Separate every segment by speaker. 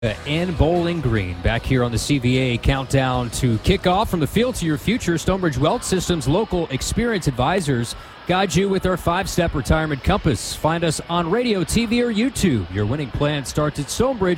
Speaker 1: And Bowling Green back here on the CVA countdown to kickoff. From the field to your future, Stonebridge Wealth Systems local experience advisors guide you with our 5-step retirement compass. Find us on radio, TV, or YouTube. Your winning plan starts at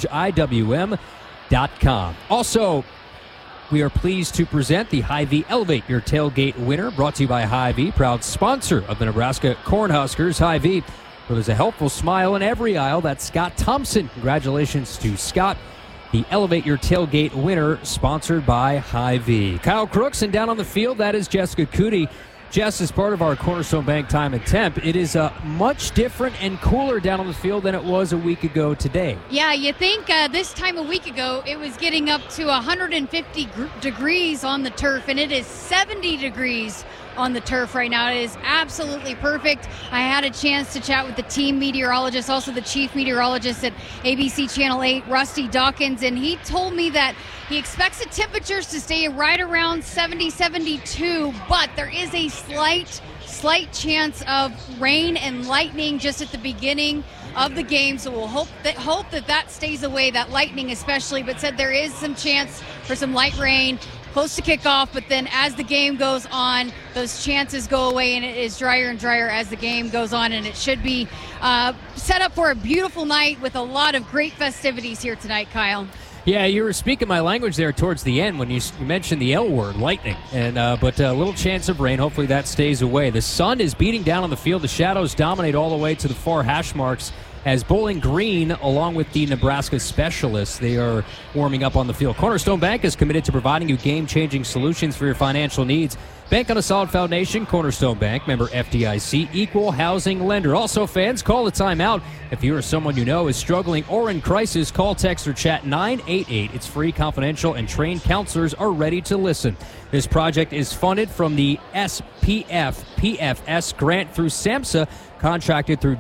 Speaker 1: StonebridgeIWM.com. Also, we are pleased to present the Hy-Vee Elevate Your Tailgate winner, brought to you by Hy-Vee, proud sponsor of the Nebraska Cornhuskers. Hy-Vee, well, there's a helpful smile in every aisle. That's Scott Thompson. Congratulations to Scott, the Elevate Your Tailgate winner, sponsored by Hy-Vee. Kyle Crooks, and down on the field, that is Jessica Cootie. Jess is part of our Cornerstone Bank Time and Temp. It is much different and cooler down on the field than it was a week ago today.
Speaker 2: Yeah, you think this time a week ago it was getting up to 150 degrees on the turf, and it is 70 degrees on the turf right now. It is absolutely perfect. I had a chance to chat with the team meteorologist, also the chief meteorologist at ABC Channel 8, Rusty Dawkins, and he told me that he expects the temperatures to stay right around 70, 72, but there is a slight chance of rain and lightning just at the beginning of the game, so we'll hope that stays away, that lightning especially, but said there is some chance for some light rain close to kickoff, but then as the game goes on, those chances go away, and it is drier and drier as the game goes on, and it should be set up for a beautiful night with a lot of great festivities here tonight, Kyle.
Speaker 1: Yeah, you were speaking my language there towards the end when you mentioned the L word, lightning, and but a little chance of rain. Hopefully that stays away. The sun is beating down on the field. The shadows dominate all the way to the far hash marks as Bowling Green, along with the Nebraska specialists, they are warming up on the field. Cornerstone Bank is committed to providing you game-changing solutions for your financial needs. Bank on a solid foundation. Cornerstone Bank, member FDIC, equal housing lender. Also, fans, call the timeout. If you or someone you know is struggling or in crisis, call, text, or chat 988. It's free, confidential, and trained counselors are ready to listen. This project is funded from the SPF PFS grant through SAMHSA, contracted through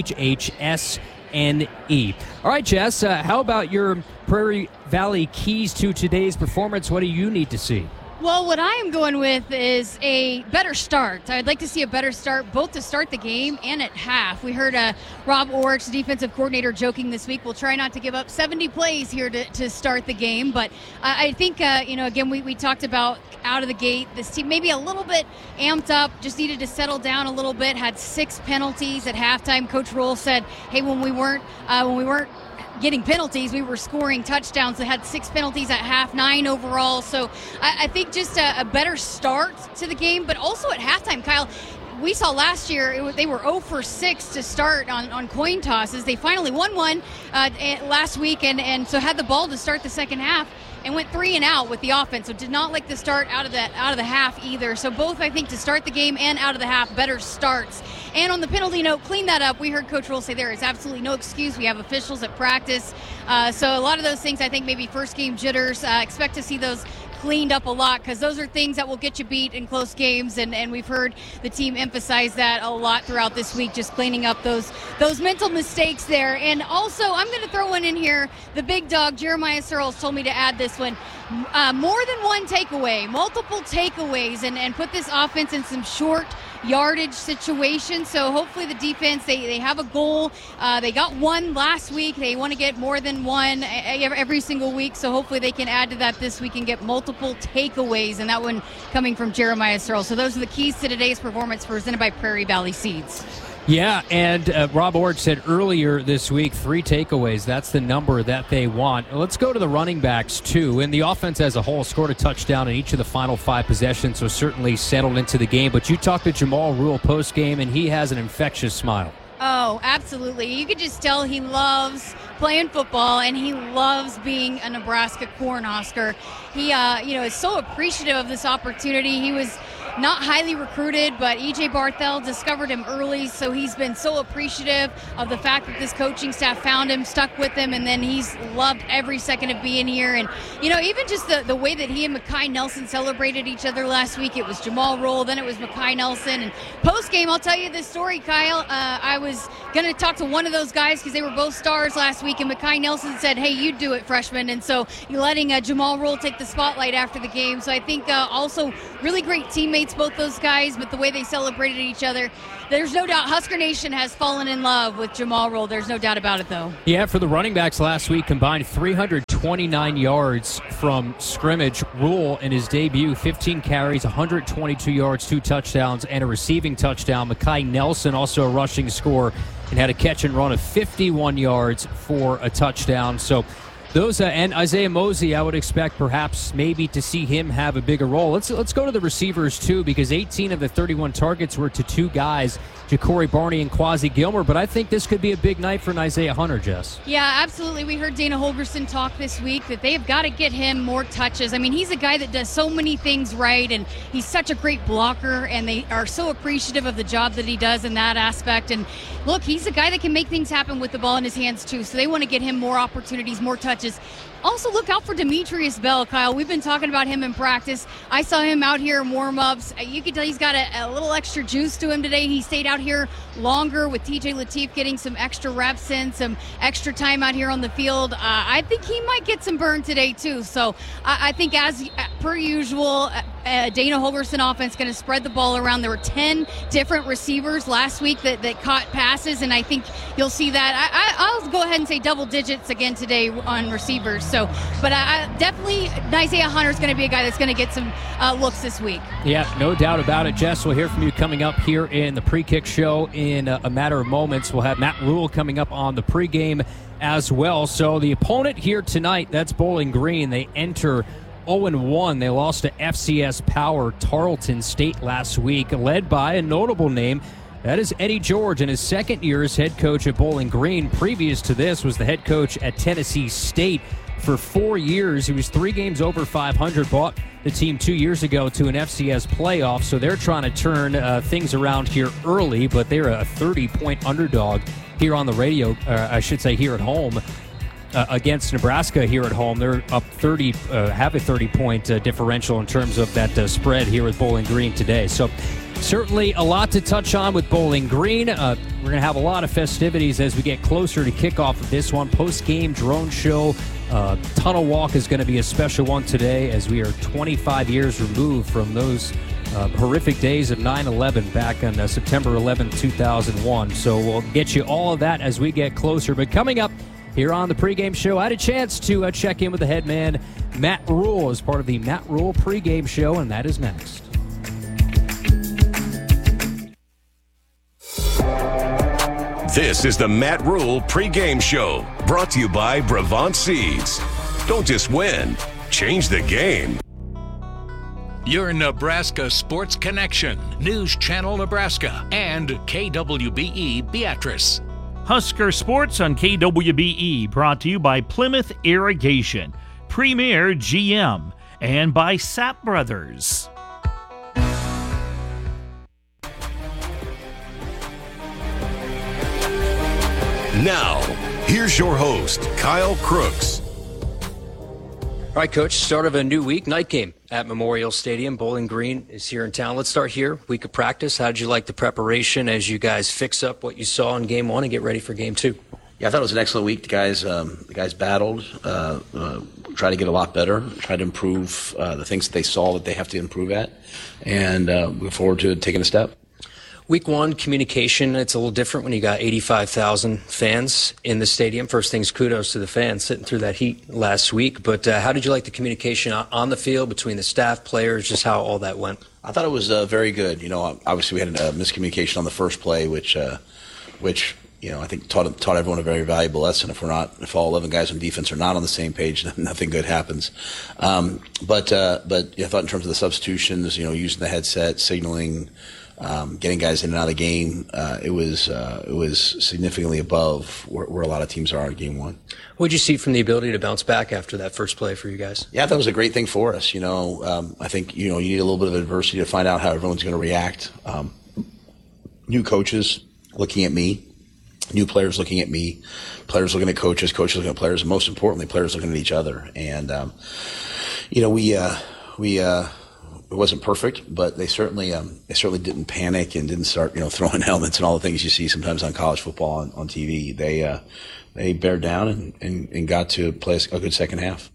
Speaker 1: DHHS&E. All right, Jess, how about your Prairie Valley keys to today's performance? What do you need to see?
Speaker 2: Well, what I am going with is a better start. I'd like to see a better start, both to start the game and at half. We heard Rob Orich, defensive coordinator, joking this week, we'll try not to give up 70 plays here to start the game. But I think, again, we talked about out of the gate, this team maybe a little bit amped up, just needed to settle down a little bit, had 6 penalties at halftime. Coach Rule said, hey, when we weren't getting penalties, we were scoring touchdowns. They had 6 penalties at half, 9 overall. So I think just a better start to the game, but also at halftime, Kyle, we saw last year they were 0 for 6 to start on coin tosses. They finally won one last week, and so had the ball to start the second half and went 3 and out with the offense. So did not like the start out of the half either. So both, I think, to start the game and out of the half, better starts. And on the penalty note, clean that up. We heard Coach Rule say there is absolutely no excuse. We have officials at practice. So a lot of those things, I think maybe first game jitters, expect to see those cleaned up a lot, because those are things that will get you beat in close games, and we've heard the team emphasize that a lot throughout this week, just cleaning up those mental mistakes there. And also, I'm going to throw one in here. The big dog, Jeremiah Searles, told me to add this one. More than one takeaway, multiple takeaways, and put this offense in some short yardage situations. So hopefully the defense, they have a goal. They got one last week. They want to get more than one every single week. So hopefully they can add to that this week and get multiple takeaways, and that one coming from Jeremiah Searles. So those are the keys to today's performance, presented by Prairie Valley Seeds.
Speaker 1: Yeah, and Rob Orich said earlier this week, 3 takeaways. That's the number that they want. Let's go to the running backs, too. And the offense as a whole scored a touchdown in each of the final 5 possessions, so certainly settled into the game. But you talked to Jamal Rule post-game, and he has an infectious smile.
Speaker 2: Oh, absolutely. You could just tell he loves playing football, and he loves being a Nebraska Cornhusker. He, is so appreciative of this opportunity. He was not highly recruited, but E.J. Barthel discovered him early, so he's been so appreciative of the fact that this coaching staff found him, stuck with him, and then he's loved every second of being here. And, even just the way that he and Mekhi Nelson celebrated each other last week, it was Jamal Roll, then it was Mekhi Nelson. And post-game, I'll tell you this story, Kyle. I was going to talk to one of those guys because they were both stars last week, and Mekhi Nelson said, hey, you do it, freshman. And so you're letting Jamal Roll take the spotlight after the game. So I think also really great teammates teammates, both those guys, but the way they celebrated each other, there's no doubt Husker Nation has fallen in love with Jamal Rule. There's no doubt about it, though.
Speaker 1: Yeah, for the running backs last week, combined 329 yards from scrimmage. Rule in his debut, 15 carries, 122 yards, 2 touchdowns, and a receiving touchdown. Mekhi Nelson also a rushing score and had a catch and run of 51 yards for a touchdown. So those and Isaiah Mosey, I would expect perhaps maybe to see him have a bigger role. Let's go to the receivers too, because 18 of the 31 targets were to 2 guys, Ja'Cory Barney and Quasi Gilmer. But I think this could be a big night for an Isaiah Hunter, Jess.
Speaker 2: Yeah, absolutely. We heard Dana Holgorsen talk this week that they've got to get him more touches. I mean, he's a guy that does so many things right, and he's such a great blocker, and they are so appreciative of the job that he does in that aspect. And look, he's a guy that can make things happen with the ball in his hands too, so they want to get him more opportunities, more touches. Also, look out for Demetrius Bell, Kyle. We've been talking about him in practice. I saw him out here in warm-ups. You can tell he's got a little extra juice to him today. He stayed out here longer with TJ Lateef getting some extra reps in, some extra time out here on the field. I think he might get some burn today, too. So I think, as per usual, Dana Holgorsen offense going to spread the ball around. There were 10 different receivers last week that caught passes, and I think you'll see that. I'll go ahead and say double digits again today on receivers. So, but I definitely Isaiah Hunter is going to be a guy that's going to get some looks this week.
Speaker 1: Yeah, no doubt about it. Jess, we'll hear from you coming up here in the Pre-Kick Show in a matter of moments. We'll have Matt Rule coming up on the pregame as well. So the opponent here tonight, that's Bowling Green. They enter 0-1. They lost to FCS Power Tarleton State last week, led by a notable name. That is Eddie George in his second year as head coach at Bowling Green. Previous to this was the head coach at Tennessee State for 4 years. He was 3 games over 500, brought the team 2 years ago to an FCS playoff, so they're trying to turn things around here early, but they're a 30-point underdog here on the radio, I should say here at home. Against Nebraska here at home. They're up 30, have a 30-point differential in terms of that spread here with Bowling Green today. So certainly a lot to touch on with Bowling Green. We're going to have a lot of festivities as we get closer to kickoff of this one. Post-game drone show. Tunnel walk is going to be a special one today, as we are 25 years removed from those horrific days of 9/11 back on September 11, 2001. So we'll get you all of that as we get closer. But coming up here on the pregame show, I had a chance to check in with the head man, Matt Rule, as part of the Matt Rule pregame show, and that is next.
Speaker 3: This is the Matt Rule pregame show, brought to you by Brevant Seeds. Don't just win, change the game.
Speaker 4: Your Nebraska Sports Connection, News Channel Nebraska, and KWBE Beatrice.
Speaker 5: Husker Sports on KWBE, brought to you by Plymouth Irrigation, Premier GM, and by Sapp Brothers.
Speaker 3: Now, here's your host, Kyle Crooks.
Speaker 1: All right, Coach, start of a new week, night game at Memorial Stadium. Bowling Green is here in town. Let's start here. Week of practice. How did you like the preparation as you guys fix up what you saw in Game 1 and get ready for Game 2?
Speaker 6: Yeah, I thought it was an excellent week. The guys battled, tried to get a lot better, tried to improve the things that they saw that they have to improve at, and look forward to taking a step.
Speaker 1: Week 1, communication, it's a little different when you got 85,000 fans in the stadium. First things, kudos to the fans sitting through that heat last week. But how did you like the communication on the field between the staff, players, just how all that went?
Speaker 6: I thought it was very good. You know, obviously we had a miscommunication on the first play, which you know, I think taught everyone a very valuable lesson. If all 11 guys on defense are not on the same page, then nothing good happens. But I thought in terms of the substitutions, you know, using the headset, signaling, getting guys in and out of the game, it was significantly above where a lot of teams are in Game 1.
Speaker 1: What did you see from the ability to bounce back after that first play for you guys?
Speaker 6: Yeah, that was a great thing for us. You know, I think, you know, you need a little bit of adversity to find out how everyone's going to react. New coaches looking at me, new players looking at me, players looking at coaches, coaches looking at players, and most importantly, players looking at each other. And, you know, it wasn't perfect, but they certainly didn't panic and didn't start, you know, throwing helmets and all the things you see sometimes on college football on TV. They bared down and got to play a good second half.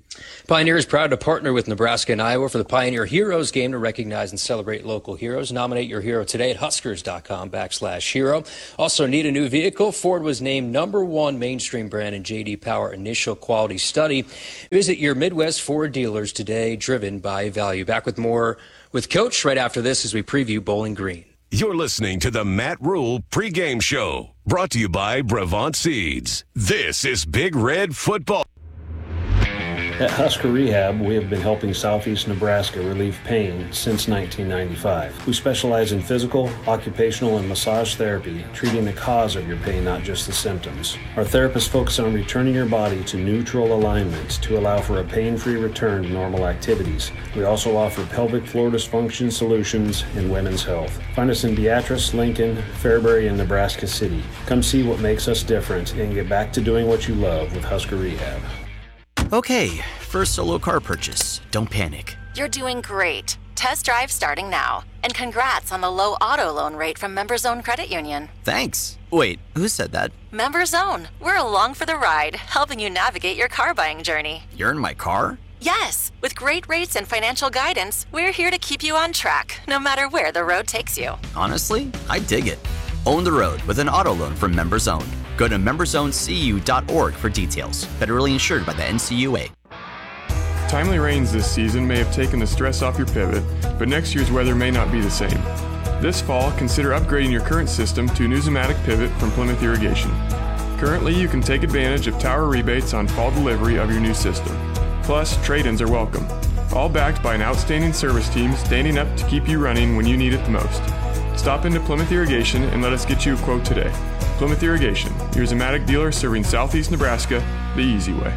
Speaker 1: Pioneer is proud to partner with Nebraska and Iowa for the Pioneer Heroes game to recognize and celebrate local heroes. Nominate your hero today at huskers.com/hero. Also, need a new vehicle? Ford was named #1 mainstream brand in J.D. Power initial quality study. Visit your Midwest Ford dealers today, driven by value. Back with more with Coach right after this as we preview Bowling Green.
Speaker 3: You're listening to the Matt Rule pregame show, brought to you by Brevant Seeds. This is Big Red Football.
Speaker 7: At Husker Rehab, we have been helping Southeast Nebraska relieve pain since 1995. We specialize in physical, occupational, and massage therapy, treating the cause of your pain, not just the symptoms. Our therapists focus on returning your body to neutral alignment to allow for a pain-free return to normal activities. We also offer pelvic floor dysfunction solutions and women's health. Find us in Beatrice, Lincoln, Fairbury, and Nebraska City. Come see what makes us different and get back to doing what you love with Husker Rehab.
Speaker 8: Okay, first solo car purchase. Don't panic.
Speaker 9: You're doing great. Test drive starting now. And congrats on the low auto loan rate from Members Own Credit Union.
Speaker 8: Thanks. Wait, who said that?
Speaker 9: Members Own. We're along for the ride, helping you navigate your car buying journey.
Speaker 8: You're in my car?
Speaker 9: Yes. With great rates and financial guidance, we're here to keep you on track, no matter where the road takes you.
Speaker 8: Honestly, I dig it. Own the road with an auto loan from Members Own. Go to membersoncu.org for details. Federally insured by the NCUA.
Speaker 10: Timely rains this season may have taken the stress off your pivot, but next year's weather may not be the same. This fall, consider upgrading your current system to a Newsomatic pivot from Plymouth Irrigation. Currently, you can take advantage of tower rebates on fall delivery of your new system. Plus, trade-ins are welcome. All backed by an outstanding service team standing up to keep you running when you need it the most. Stop into Plymouth Irrigation and let us get you a quote today. Plymouth Irrigation, your Zematic dealer serving Southeast Nebraska the easy way.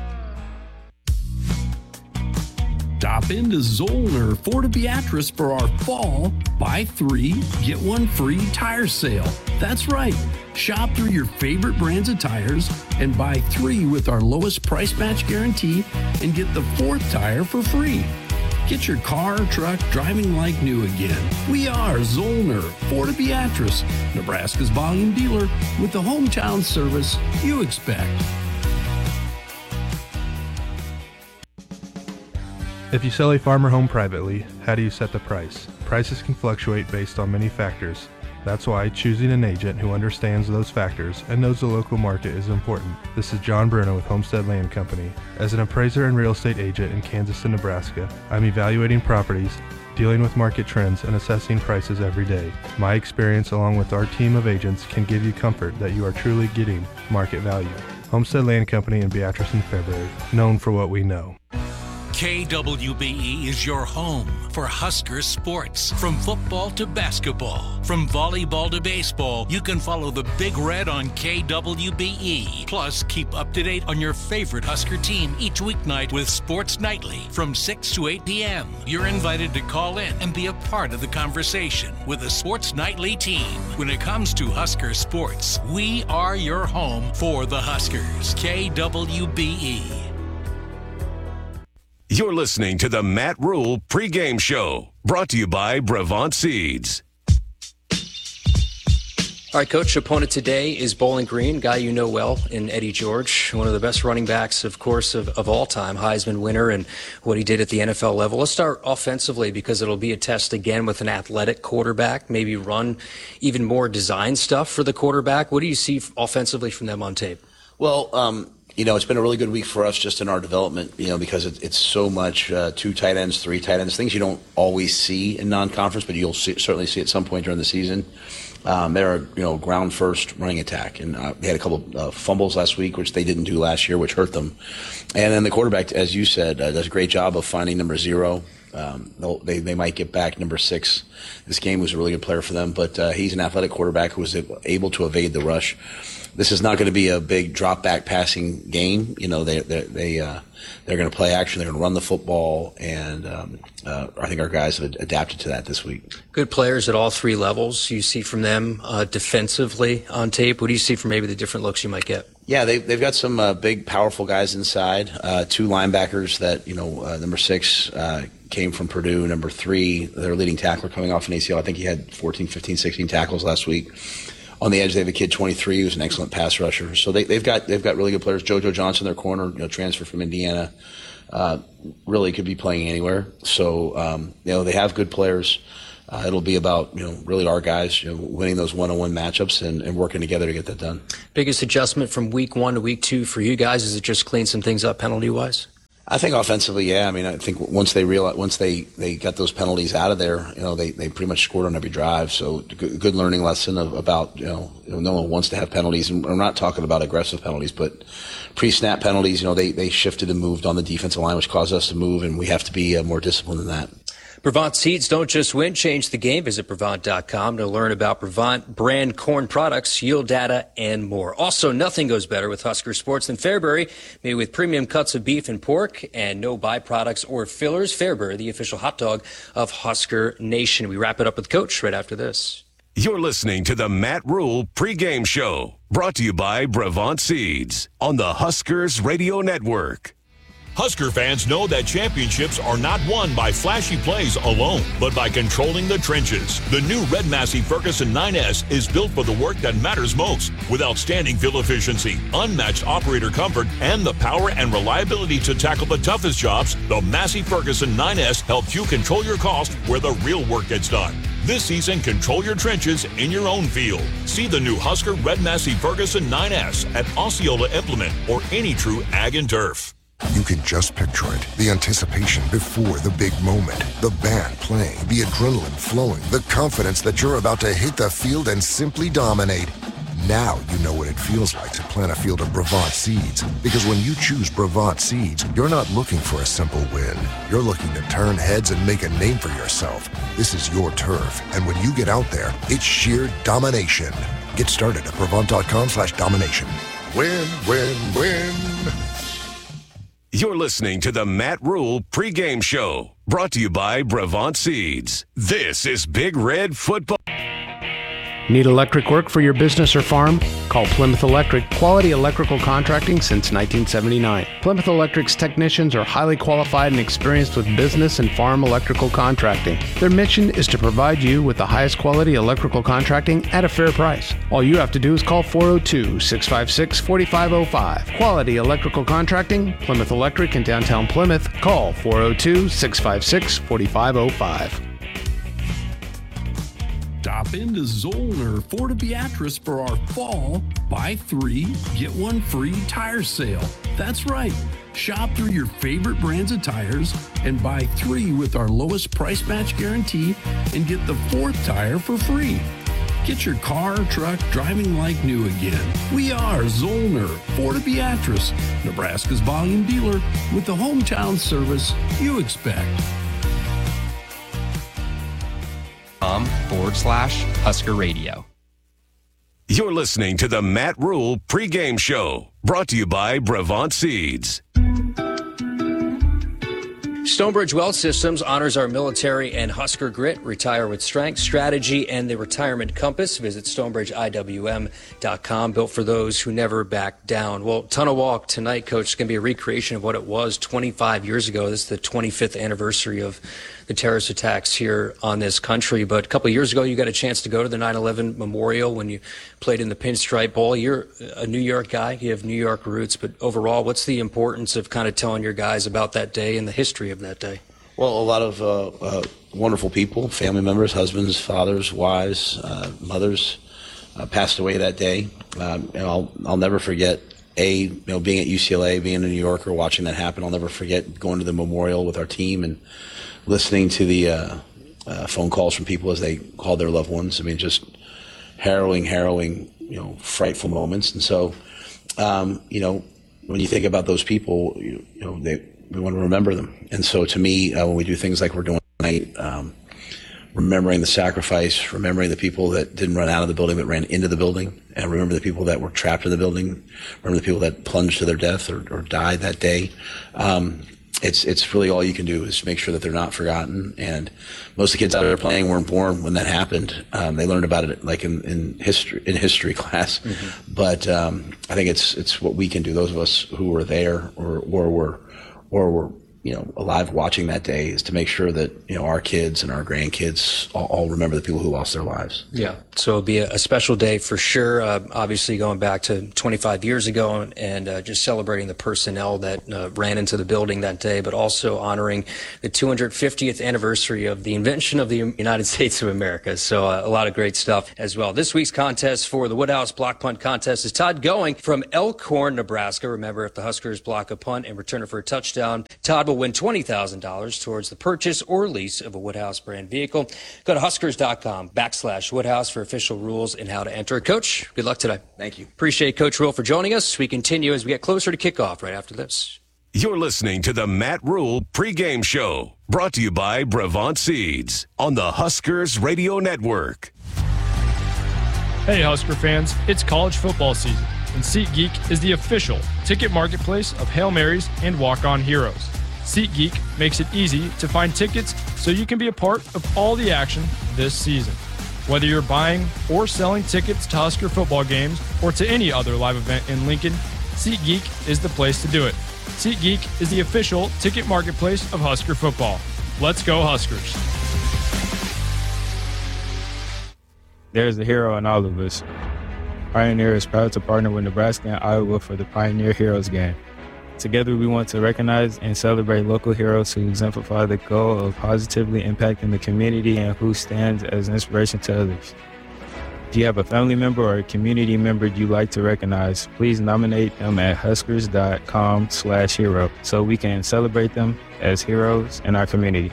Speaker 11: Stop into Zollner Ford Beatrice for our fall buy 3, get 1 free tire sale. That's right. Shop through your favorite brands of tires and buy 3 with our lowest price match guarantee and get the 4th tire for free. Get your car or truck driving like new again. We are Zollner Ford Beatrice, Nebraska's volume dealer with the hometown service you expect.
Speaker 12: If you sell a farmer home privately, how do you set the price? Prices can fluctuate based on many factors. That's why choosing an agent who understands those factors and knows the local market is important. This is John Bruno with Homestead Land Company. As an appraiser and real estate agent in Kansas and Nebraska, I'm evaluating properties, dealing with market trends, and assessing prices every day. My experience along with our team of agents can give you comfort that you are truly getting market value. Homestead Land Company in Beatrice and Fairbury, known for what we know.
Speaker 4: KWBE is your home for Husker sports. From football to basketball, from volleyball to baseball, you can follow the Big Red on KWBE. Plus, keep up to date on your favorite Husker team each weeknight with Sports Nightly from 6 to 8 p.m. You're invited to call in and be a part of the conversation with the Sports Nightly team. When it comes to Husker sports, we are your home for the Huskers. KWBE.
Speaker 3: You're listening to the Matt Rule pregame show, brought to you by Brevant Seeds.
Speaker 1: All right, Coach, opponent today is Bowling Green, guy you know well in Eddie George, one of the best running backs, of course, of all time, Heisman winner, and what he did at the NFL level. Let's start offensively because it'll be a test again with an athletic quarterback, maybe run even more design stuff for the quarterback. What do you see offensively from them on tape?
Speaker 6: Well, it's been a really good week for us just in our development, because it's so much 2 tight ends, 3 tight ends, things you don't always see in non-conference, but you'll certainly see at some point during the season. They're a ground first running attack, and they had a couple fumbles last week, which they didn't do last year, which hurt them. And then the quarterback, as you said, does a great job of finding number 0. They might get back number 6. This game was a really good player for them, but he's an athletic quarterback who was able to evade the rush. This is not going to be a big drop back passing game. They're going to play action. They're going to run the football, and I think our guys have adapted to that this week. Good players at all 3 levels. You see from them defensively on tape. What do you see from maybe the different looks you might get? Yeah, they've got some big, powerful guys inside. 2 linebackers that number 6 came from Purdue. Number 3, their leading tackler coming off an ACL. I think he had 14, 15, 16 tackles last week. On the edge, they have a kid 23 who's an excellent pass rusher. So they've got really good players. JoJo Johnson, their corner, transfer from Indiana, really could be playing anywhere. So they have good players. It'll be about really our guys winning those one-on-one matchups and working together to get that done.
Speaker 13: Biggest adjustment from week 1 to week 2 for you guys, is it just clean some things up penalty-wise?
Speaker 6: I think offensively, yeah. I mean, I think once they got those penalties out of there, they pretty much scored on every drive. So good learning lesson about no one wants to have penalties, and I'm not talking about aggressive penalties, but pre-snap penalties. They shifted and moved on the defensive line, which caused us to move, and we have to be more disciplined than that.
Speaker 13: Brevant seeds don't just win, change the game. Visit Brevant.com to learn about Brevant brand corn products, yield data, and more. Also, nothing goes better with Husker Sports than Fairbury, made with premium cuts of beef and pork and no byproducts or fillers. Fairbury, the official hot dog of Husker Nation. We wrap it up with Coach right after this.
Speaker 3: You're listening to the Matt Rule pregame show, brought to you by Brevant Seeds on the Huskers Radio Network.
Speaker 14: Husker fans know that championships are not won by flashy plays alone, but by controlling the trenches. The new Red Massey Ferguson 9S is built for the work that matters most, with outstanding fuel efficiency, unmatched operator comfort, and the power and reliability to tackle the toughest jobs. The Massey Ferguson 9S helps you control your cost where the real work gets done. This season, control your trenches in your own field. See the new Husker Red Massey Ferguson 9S at Osceola Implement or any true Ag and Turf.
Speaker 15: You can just picture it. The anticipation before the big moment. The band playing, the adrenaline flowing, the confidence that you're about to hit the field and simply dominate. Now you know what it feels like to plant a field of Brevant seeds. Because when you choose Brevant seeds, you're not looking for a simple win. You're looking to turn heads and make a name for yourself. This is your turf. And when you get out there, it's sheer domination. Get started at Brevant.com/domination. Win, win, win.
Speaker 3: You're listening to the Matt Rule pregame show, brought to you by Brevant Seeds. This is Big Red Football.
Speaker 16: Need electric work for your business or farm? Call Plymouth Electric, quality electrical contracting since 1979. Plymouth Electric's technicians are highly qualified and experienced with business and farm electrical contracting. Their mission is to provide you with the highest quality electrical contracting at a fair price. All you have to do is call 402-656-4505. Quality electrical contracting, Plymouth Electric in downtown Plymouth. Call 402-656-4505.
Speaker 11: Stop into Zollner Ford of Beatrice for our fall buy 3, get 1 free tire sale. That's right. Shop through your favorite brands of tires and buy 3 with our lowest price match guarantee and get the 4th tire for free. Get your car or truck driving like new again. We are Zollner Ford of Beatrice, Nebraska's volume dealer with the hometown service you expect.
Speaker 17: /Husker Radio.
Speaker 3: You're listening to the Matt Rule pregame show, brought to you by Brevant Seeds.
Speaker 13: Stonebridge Wealth Systems honors our military and Husker grit. Retire with strength, strategy, and the retirement compass. Visit StonebridgeIWM.com. Built for those who never back down. Well, Tunnel Walk tonight, Coach, is going to be a recreation of what it was 25 years ago. This is the 25th anniversary of the terrorist attacks here on this country. But a couple of years ago, you got a chance to go to the 9/11 memorial when you played in the Pinstripe Bowl. You're a New York guy. You have New York roots. But overall, what's the importance of kind of telling your guys about that day and the history of that day?
Speaker 6: Well, a lot of wonderful people, family members, husbands, fathers, wives, mothers passed away that day. And I'll never forget, being at UCLA, being a New Yorker, watching that happen. I'll never forget going to the memorial with our team and listening to the phone calls from people as they called their loved ones. I mean, just harrowing, frightful moments. And so, when you think about those people, we want to remember them. And so to me, when we do things like we're doing tonight, remembering the sacrifice, remembering the people that didn't run out of the building but ran into the building, and remember the people that were trapped in the building, remember the people that plunged to their death or died that day. It's really all you can do is make sure that they're not forgotten. And most of the kids out there playing weren't born when that happened. They learned about it like in history class. Mm-hmm. But I think it's what we can do. Those of us who were there or were alive watching that day is to make sure that, our kids and our grandkids all remember the people who lost their lives.
Speaker 13: Yeah. So it'll be a special day for sure. Obviously going back to 25 years ago and just celebrating the personnel that ran into the building that day, but also honoring the 250th anniversary of the invention of the United States of America. So a lot of great stuff as well. This week's contest for the Woodhouse Block Punt Contest is Todd Going from Elkhorn, Nebraska. Remember, if the Huskers block a punt and return it for a touchdown, Todd will win $20,000 towards the purchase or lease of a Woodhouse brand vehicle. Go to huskers.com/Woodhouse for official rules and how to enter. Coach, good luck today.
Speaker 6: Thank you.
Speaker 13: Appreciate Coach Rule for joining us. We continue as we get closer to kickoff right after this.
Speaker 3: You're listening to the Matt Rule pregame show, brought to you by Brevant Seeds on the Huskers Radio Network.
Speaker 18: Hey, Husker fans, it's college football season, and SeatGeek is the official ticket marketplace of Hail Marys and walk-on heroes. SeatGeek makes it easy to find tickets so you can be a part of all the action this season. Whether you're buying or selling tickets to Husker football games or to any other live event in Lincoln, SeatGeek is the place to do it. SeatGeek is the official ticket marketplace of Husker football. Let's go Huskers.
Speaker 19: There's a hero in all of us. Pioneer is proud to partner with Nebraska and Iowa for the Pioneer Heroes Game. Together, we want to recognize and celebrate local heroes who exemplify the goal of positively impacting the community and who stands as inspiration to others. If you have a family member or a community member you'd like to recognize, please nominate them at huskers.com/hero so we can celebrate them as heroes in our community.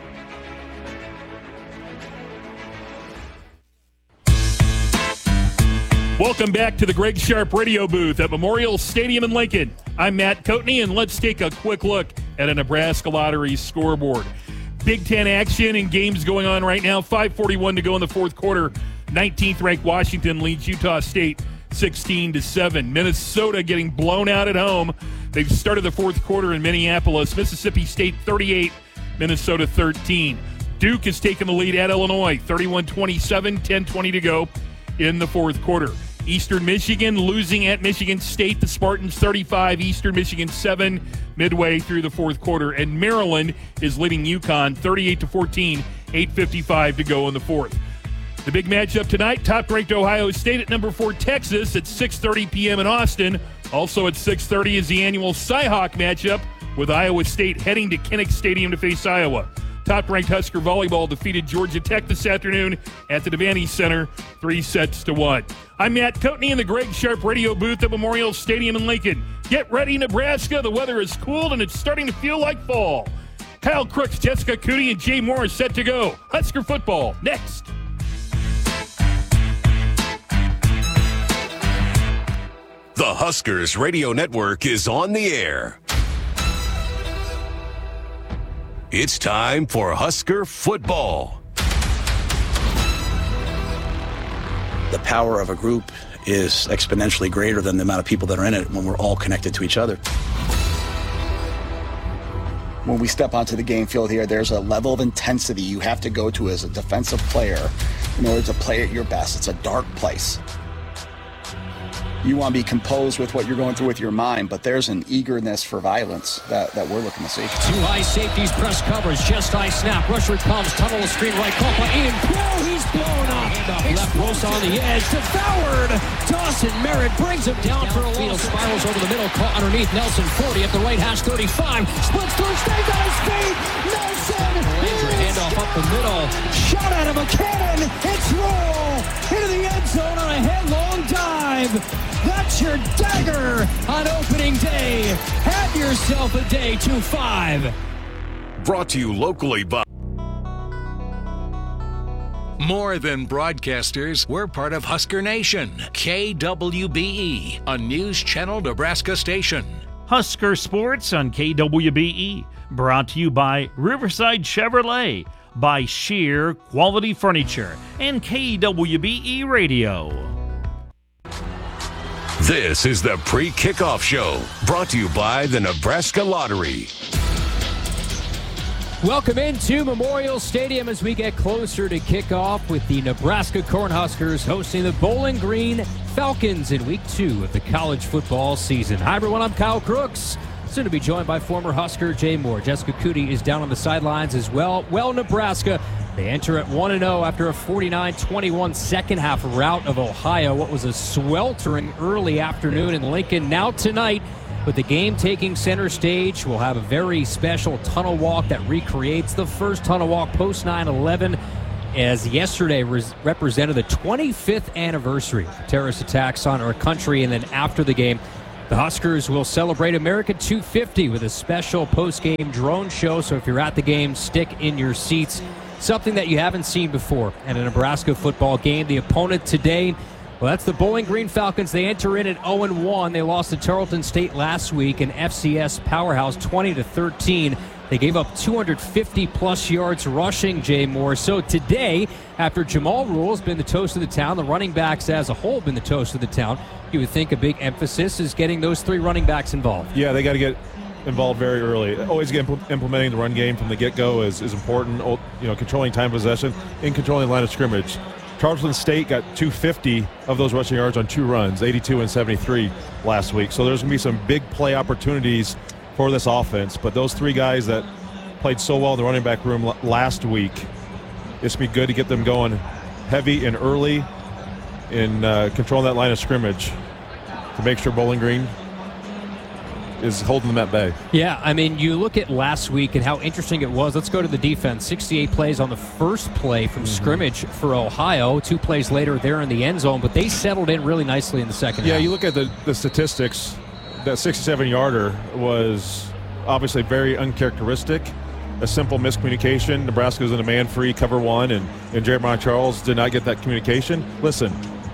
Speaker 5: Welcome back to the Greg Sharp radio booth at Memorial Stadium in Lincoln. I'm Matt Coatney, and let's take a quick look at a Nebraska Lottery scoreboard. Big Ten action and games going on right now. 5:41 to go in the fourth quarter. 19th-ranked Washington leads Utah State 16-7. Minnesota getting blown out at home. They've started the fourth quarter in Minneapolis. Mississippi State 38, Minnesota 13. Duke has taken the lead at Illinois, 31-27, 10:20 to go in the fourth quarter. Eastern Michigan losing at Michigan State. The Spartans 35, Eastern Michigan 7 midway through the fourth quarter. And Maryland is leading UConn 38-14, 8:55 to go in the fourth. The big matchup tonight, top-ranked Ohio State at number 4 Texas at 6:30 p.m. in Austin. Also at 6:30 is the annual Cy-Hawk matchup with Iowa State heading to Kinnick Stadium to face Iowa. Top-ranked Husker volleyball defeated Georgia Tech this afternoon at the Devaney Center, 3-1. I'm Matt Coatney in the Greg Sharp radio booth at Memorial Stadium in Lincoln. Get ready, Nebraska. The weather has cooled, and it's starting to feel like fall. Kyle Crooks, Jessica Cootie, and Jay Moore are set to go. Husker football next.
Speaker 3: The Huskers Radio Network is on the air. It's time for Husker football.
Speaker 6: The power of a group is exponentially greater than the amount of people that are in it when we're all connected to each other.
Speaker 20: When we step onto the game field here, there's a level of intensity you have to go to as a defensive player in order to play at your best. It's a dark place. You want to be composed with what you're going through with your mind, but there's an eagerness for violence that we're looking to see.
Speaker 1: Two high safeties, press coverage, just high snap. Rusher comes, tunnel the screen right, caught by Ian Crow. He's blown up. Left post on the edge, devoured. Dawson Merritt brings him down for a loss. Spirals over the middle, caught underneath. Nelson 40 at the right hash, 35. Splits through, stays on his feet. Nelson. Ranger handoff up the middle. Shot out of a cannon. It's roll into the end zone on a headlong dive. That's your dagger on opening day. Have yourself a day 2-5.
Speaker 3: Brought to you locally by...
Speaker 4: More than broadcasters, we're part of Husker Nation. KWBE, a News Channel Nebraska station.
Speaker 5: Husker Sports on KWBE. Brought to you by Riverside Chevrolet, by Sheer Quality Furniture, and KWBE Radio.
Speaker 3: This is the pre-kickoff show, brought to you by the Nebraska Lottery.
Speaker 1: Welcome into Memorial Stadium as we get closer to kickoff with the Nebraska Cornhuskers hosting the Bowling Green Falcons in Week 2 of the college football season. Hi, everyone. I'm Kyle Crooks. Soon to be joined by former Husker Jay Moore. Jessica Cootie is down on the sidelines as well. Well, Nebraska, they enter at 1-0 after a 49-21 second half rout of Ohio. What was a sweltering early afternoon in Lincoln. Now tonight, with the game taking center stage, we'll have a very special tunnel walk that recreates the first tunnel walk post 9/11, as yesterday represented the 25th anniversary of terrorist attacks on our country. And then after the game, the Huskers will celebrate America 250 with a special post-game drone show. So if you're at the game, stick in your seats. Something that you haven't seen before at a Nebraska football game. The opponent today, well, that's the Bowling Green Falcons. They enter in at 0-1. They lost to Tarleton State last week, an FCS powerhouse, 20-13. They gave up 250-plus yards rushing, Jay Moore. So today, after Jamal Rule has been the toast of the town, the running backs as a whole have been the toast of the town, you would think a big emphasis is getting those three running backs involved.
Speaker 21: Yeah, they got to get involved very early. Always implementing the run game from the get-go is important. Controlling time possession and controlling the line of scrimmage. Tarleton State got 250 of those rushing yards on 2 runs, 82 and 73 last week. So there's going to be some big play opportunities for this offense. But those 3 guys that played so well in the running back room last week, it's going to be good to get them going heavy and early in controlling that line of scrimmage to make sure Bowling Green is holding them at bay.
Speaker 1: Yeah, I mean, you look at last week and how interesting it was. Let's go to the defense. 68 plays on the first play from scrimmage for Ohio. 2 plays later, they're in the end zone, but they settled in really nicely in the second half.
Speaker 21: Yeah, you look at the statistics. That 67-yarder was obviously very uncharacteristic. A simple miscommunication. Nebraska was in a man-free cover 1, and Jared Charles did not get that communication. Listen,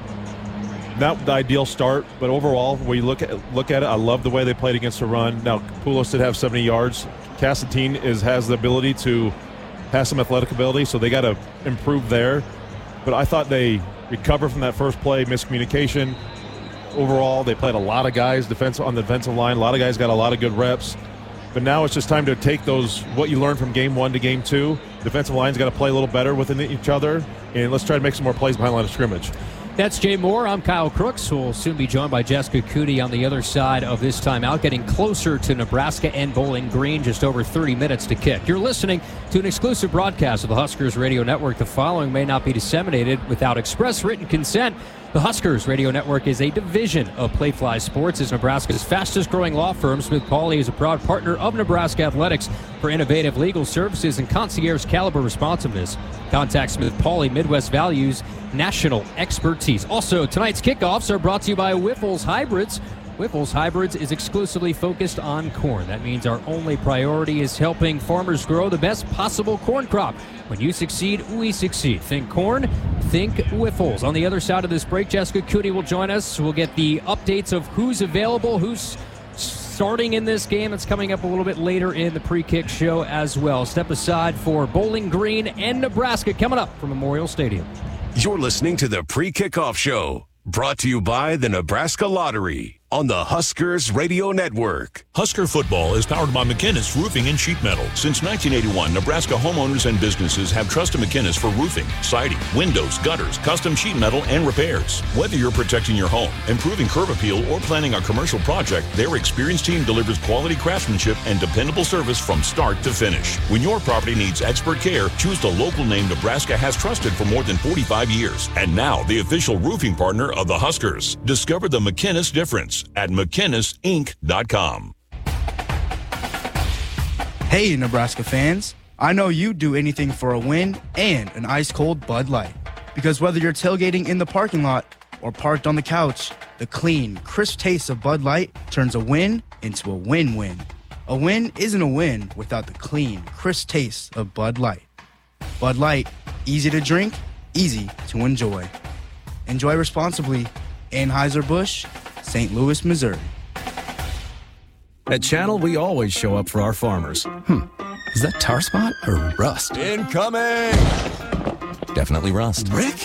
Speaker 21: not the ideal start, but overall, when you look at it, I love the way they played against the run. Now, Poulos did have 70 yards. Cassatin has the ability to have some athletic ability, so they got to improve there. But I thought they recovered from that first play, miscommunication. Overall, they played a lot of guys on the defensive line. A lot of guys got a lot of good reps. But now it's just time to take what you learned from game 1 to game 2. Defensive line's got to play a little better within each other, and let's try to make some more plays behind the line of scrimmage.
Speaker 1: That's Jay Moore. I'm Kyle Crooks. We'll soon be joined by Jessica Cootie on the other side of this timeout, getting closer to Nebraska and Bowling Green, just over 30 minutes to kick. You're listening to an exclusive broadcast of the Huskers Radio Network. The following may not be disseminated without express written consent. The Huskers Radio Network is a division of Playfly Sports. It's Nebraska's fastest-growing law firm. Smith Pauley is a proud partner of Nebraska Athletics for innovative legal services and concierge-caliber responsiveness. Contact Smith Pauley, Midwest Values, national expertise. Also, tonight's kickoffs are brought to you by Wyffels Hybrids. Wyffels Hybrids is exclusively focused on corn. That means our only priority is helping farmers grow the best possible corn crop. When you succeed, we succeed. Think corn, think Wyffels. On the other side of this break, Jessica Cootie will join us. We'll get the updates of who's available, who's starting in this game. It's coming up a little bit later in the pre-kick show as well. Step aside for Bowling Green and Nebraska coming up from Memorial Stadium.
Speaker 3: You're listening to the Pre-Kickoff Show, brought to you by the Nebraska Lottery on the Huskers Radio Network.
Speaker 14: Husker football is powered by McInnis Roofing and Sheet Metal. Since 1981, Nebraska homeowners and businesses have trusted McInnis for roofing, siding, windows, gutters, custom sheet metal, and repairs. Whether you're protecting your home, improving curb appeal, or planning a commercial project, their experienced team delivers quality craftsmanship and dependable service from start to finish. When your property needs expert care, choose the local name Nebraska has trusted for more than 45 years. And now, the official roofing partner of the Huskers. Discover the McInnis difference at McInnisInc.com.
Speaker 22: Hey, Nebraska fans. I know you'd do anything for a win and an ice-cold Bud Light. Because whether you're tailgating in the parking lot or parked on the couch, the clean, crisp taste of Bud Light turns a win into a win-win. A win isn't a win without the clean, crisp taste of Bud Light. Bud Light, easy to drink, easy to enjoy. Enjoy responsibly. Anheuser-Busch, St. Louis, Missouri.
Speaker 23: At Channel, we always show up for our farmers. Is that tar spot or rust?
Speaker 3: Incoming!
Speaker 23: Definitely rust.
Speaker 3: Rick?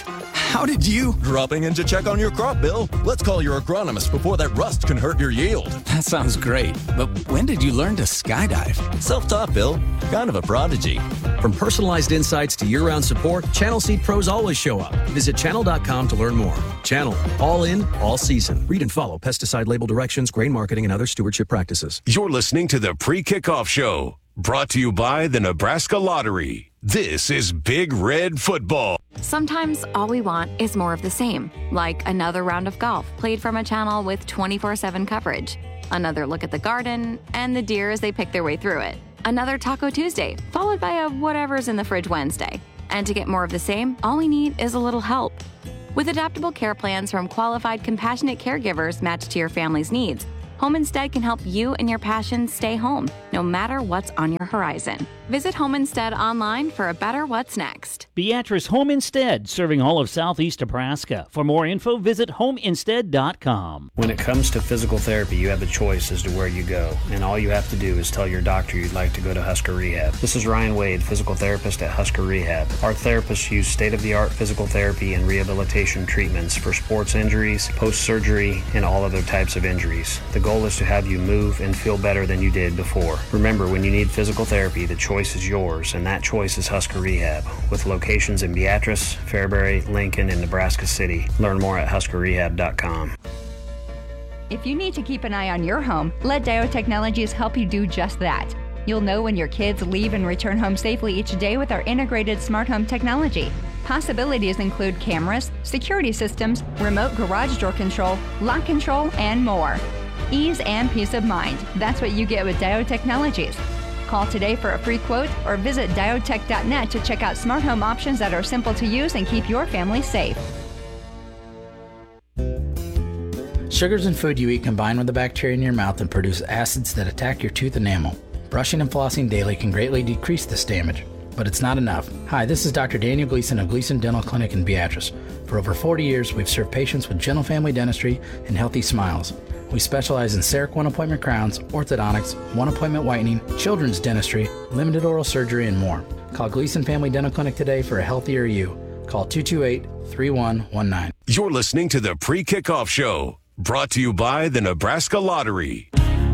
Speaker 23: How did you?
Speaker 2: Dropping in to check on your crop, Bill. Let's call your agronomist before that rust can hurt your yield.
Speaker 23: That sounds great. But when did you learn to skydive?
Speaker 2: Self-taught, Bill. Kind of a prodigy.
Speaker 23: From personalized insights to year-round support, Channel Seed pros always show up. Visit channel.com to learn more. Channel. All in, all season. Read and follow pesticide label directions, grain marketing, and other stewardship practices.
Speaker 3: You're listening to the Pre-Kickoff Show, brought to you by the Nebraska Lottery. This is Big Red Football.
Speaker 7: Sometimes all we want is more of the same, like another round of golf played from a channel with 24/7 coverage, another look at the garden, and the deer as they pick their way through it, another Taco Tuesday, followed by a whatever's in the fridge Wednesday. And to get more of the same, all we need is a little help. With adaptable care plans from qualified, compassionate caregivers matched to your family's needs, Home Instead can help you and your passions stay home, no matter what's on your horizon. Visit Home Instead online for a better what's next.
Speaker 9: Beatrice Home Instead, serving all of southeast Nebraska. For more info, visit homeinstead.com.
Speaker 16: When it comes to physical therapy, you have a choice as to where you go, and all you have to do is tell your doctor you'd like to go to Husker Rehab. This is Ryan Wade, physical therapist at Husker Rehab. Our therapists use state-of-the-art physical therapy and rehabilitation treatments for sports injuries, post-surgery, and all other types of injuries. The goal is to have you move and feel better than you did before. Remember, when you need physical therapy, the choice is yours, and that choice is Husker Rehab, with locations in Beatrice, Fairbury, Lincoln, and Nebraska City. Learn more at huskerrehab.com.
Speaker 24: If you need to keep an eye on your home, let Dio Technologies help you do just that. You'll know when your kids leave and return home safely each day with our integrated smart home technology. Possibilities include cameras, security systems, remote garage door control, lock control, and more. Ease and peace of mind. That's what you get with Dio Technologies. Call today for a free quote or visit diotech.net to check out smart home options that are simple to use and keep your family safe.
Speaker 25: Sugars in food you eat combine with the bacteria in your mouth and produce acids that attack your tooth enamel. Brushing and flossing daily can greatly decrease this damage, but it's not enough. Hi, this is Dr. Daniel Gleason of Gleason Dental Clinic in Beatrice. For over 40 years, we've served patients with gentle family dentistry and healthy smiles. We specialize in CEREC one-appointment crowns, orthodontics, one-appointment whitening, children's dentistry, limited oral surgery, and more. Call Gleason Family Dental Clinic today for a healthier you. Call 228-3119.
Speaker 3: You're listening to the Pre-Kickoff Show, brought to you by the Nebraska Lottery.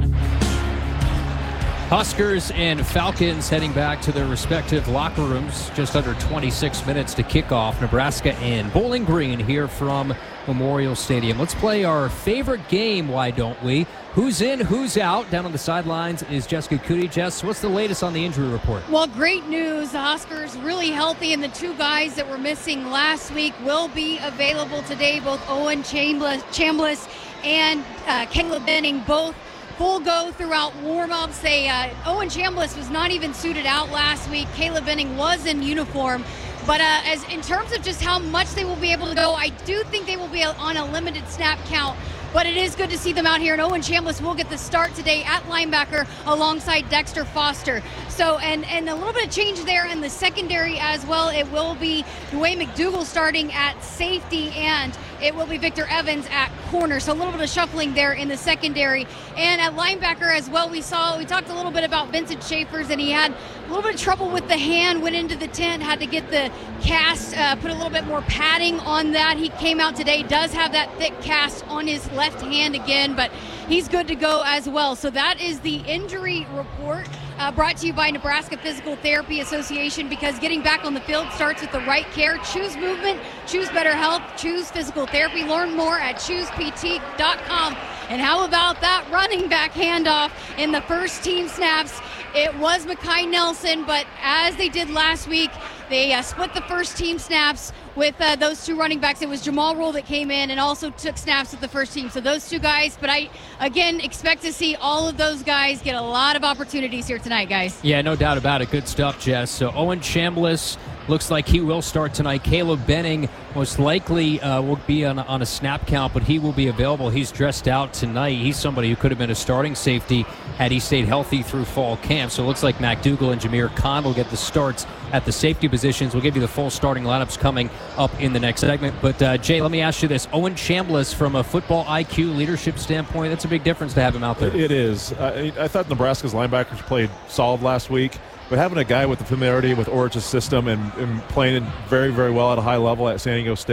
Speaker 1: Huskers and Falcons heading back to their respective locker rooms. Just under 26 minutes to kick off. Nebraska and Bowling Green here from Memorial Stadium. Let's play our favorite game, why don't we? Who's in, who's out? Down on the sidelines is Jessica Cootie. Jess, what's the latest on the injury report?
Speaker 26: Well, great news. The Huskers really healthy, and the two guys that were missing last week will be available today. Both Owen Chambliss and Caleb Benning, both full go throughout warm-ups. Owen Chambliss was not even suited out last week. Caleb Benning was in uniform. But as in terms of just how much they will be able to go, I do think they will be on a limited snap count. But it is good to see them out here. And Owen Chambliss will get the start today at linebacker alongside Dexter Foster. So, and a little bit of change there in the secondary as well. It will be Dwayne McDougal starting at safety, and it will be Victor Evans at corner. So a little bit of shuffling there in the secondary. And at linebacker as well, we talked a little bit about Vincent Schaefers, and he had a little bit of trouble with the hand, went into the tent, had to get the cast, put a little bit more padding on that. He came out today, does have that thick cast on his left hand again, but he's good to go as well. So that is the injury report brought to you by Nebraska Physical Therapy Association, because getting back on the field starts with the right care. Choose movement, choose better health, choose physical therapy. Learn more at choosept.com. And how about that running back handoff in the first team snaps? It was Mekhi Nelson, but as they did last week, they split the first team snaps with those two running backs. It was Jamal Rule that came in and also took snaps with the first team. So those two guys, but I, again, expect to see all of those guys get a lot of opportunities here tonight, guys.
Speaker 1: Yeah, no doubt about it. Good stuff, Jess. So Owen Chambliss looks like he will start tonight. Caleb Benning most likely will be on a snap count, but he will be available. He's dressed out tonight. He's somebody who could have been a starting safety had he stayed healthy through fall camp. So it looks like McDougal and Jameer Khan will get the starts at the safety positions. We'll give you the full starting lineups coming up in the next segment. But, Jay, let me ask you this. Owen Chambliss, from a football IQ leadership standpoint, that's a big difference to have him out there.
Speaker 21: It is. I thought Nebraska's linebackers played solid last week. But having a guy with the familiarity with Orch's system and playing very, very well at a high level at San Diego State,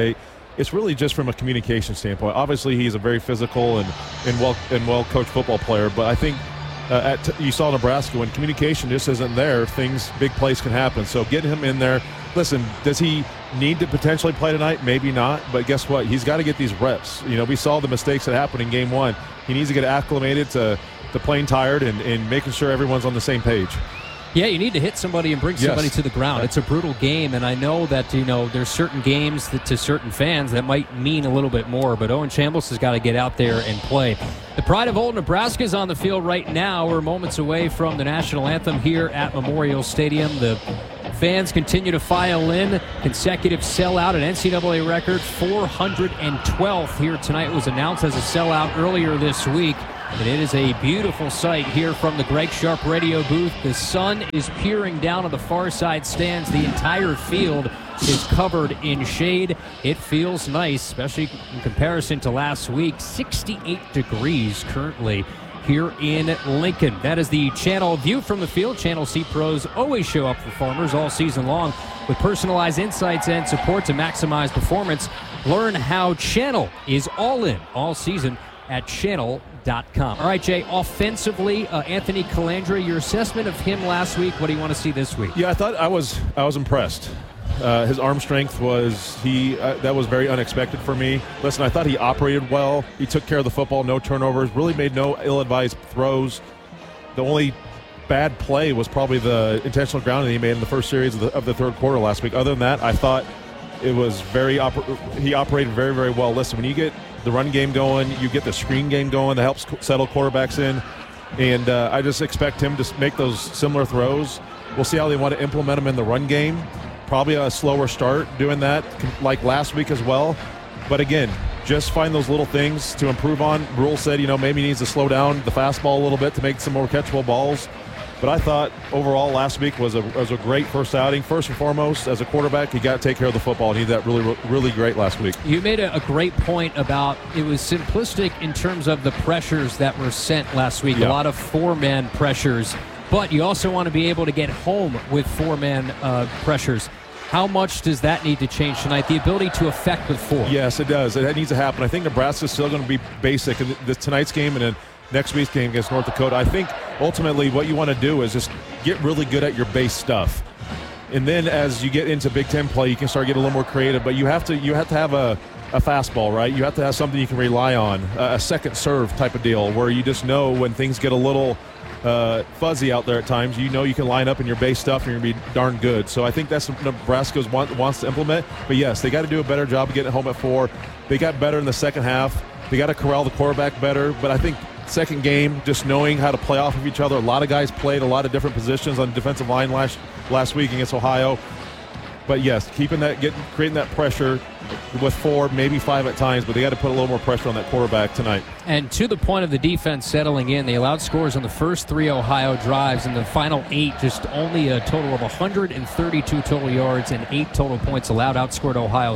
Speaker 21: it's really just from a communication standpoint. Obviously, he's a very physical and well coached football player, but I think you saw Nebraska, when communication just isn't there, big plays can happen. So getting him in there. Listen, does he need to potentially play tonight? Maybe not, but guess what? He's got to get these reps. We saw the mistakes that happened in game 1. He needs to get acclimated to playing tired and making sure everyone's on the same page.
Speaker 1: Yeah, you need to hit somebody and bring somebody to the ground. It's a brutal game, and I know that, there's certain games that to certain fans that might mean a little bit more, but Owen Chambliss has got to get out there and play. The pride of old Nebraska is on the field right now. We're moments away from the national anthem here at Memorial Stadium. The fans continue to file in. Consecutive sellout, an NCAA record, 412th here tonight. It was announced as a sellout earlier this week. And it is a beautiful sight here from the Greg Sharp radio booth. The sun is peering down on the far side stands. The entire field is covered in shade. It feels nice, especially in comparison to last week. 68 degrees currently here in Lincoln. That is the Channel view from the field. Channel C pros always show up for farmers all season long with personalized insights and support to maximize performance. Learn how Channel is all in all season at channel.com. All right, Jay, offensively, Anthony Calandra, your assessment of him last week, what do you want to see this week?
Speaker 21: Yeah, I thought I was impressed. His arm strength was that was very unexpected for me. Listen, I thought he operated well. He took care of the football, no turnovers, really made no ill-advised throws. The only bad play was probably the intentional grounding that he made in the first series of the third quarter last week. Other than that, I thought it was he operated very, very well. Listen, when you get the run game going, you get the screen game going that helps settle quarterbacks in, and I just expect him to make those similar throws. We'll see how they want to implement them in the run game. Probably a slower start doing that, like last week as well. But again, just find those little things to improve on. Rule said, maybe he needs to slow down the fastball a little bit to make some more catchable balls. But I thought overall last week was a great first outing. First and foremost, as a quarterback, you got to take care of the football, and he did that really, really great last week.
Speaker 1: You made a great point about it was simplistic in terms of the pressures that were sent last week. Yeah. A lot of four-man pressures, but you also want to be able to get home with four-man pressures. How much does that need to change tonight? The ability to affect with four.
Speaker 21: Yes, it does. It needs to happen. I think Nebraska's still going to be basic in tonight's game and then next week's game against North Dakota. I think ultimately what you want to do is just get really good at your base stuff. And then as you get into Big Ten play, you can start getting a little more creative. But you have to have a fastball, right? You have to have something you can rely on, a second serve type of deal where you just know when things get a little fuzzy out there at times, you can line up in your base stuff and you're going to be darn good. So I think that's what Nebraska wants to implement. But yes, they got to do a better job of getting home at four. They got better in the second half. They got to corral the quarterback better. But I think second game, just knowing how to play off of each other. A lot of guys played a lot of different positions on the defensive line last week against Ohio. But yes, creating that pressure with four, maybe five at times, but they got to put a little more pressure on that quarterback tonight.
Speaker 1: And to the point of the defense settling in, they allowed scores on the first three Ohio drives, and the final 8, just only a total of 132 total yards and 8 total points allowed. Outscored Ohio